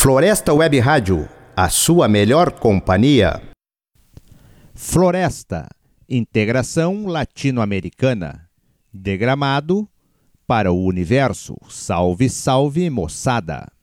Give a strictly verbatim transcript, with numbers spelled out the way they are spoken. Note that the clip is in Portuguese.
Floresta Web Rádio, a sua melhor companhia. Floresta, integração latino-americana. De Gramado para o universo. Salve, salve, moçada!